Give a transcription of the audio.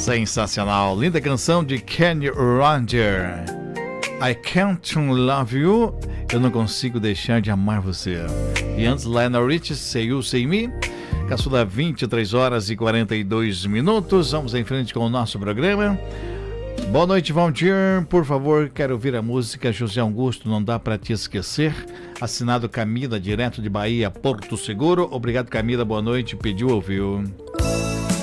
Sensacional, linda canção de Kenny Rogers. I Can't Love You, eu não consigo deixar de amar você. E antes, Lionel Richie, Say You, Say Me. Caçula, 23 horas e 42 minutos. Vamos em frente com o nosso programa. Boa noite, Valdir. Por favor, quero ouvir a música José Augusto, Não Dá Pra Te Esquecer. Assinado Camila, direto de Bahia, Porto Seguro. Obrigado, Camila. Boa noite. Pediu, ouviu.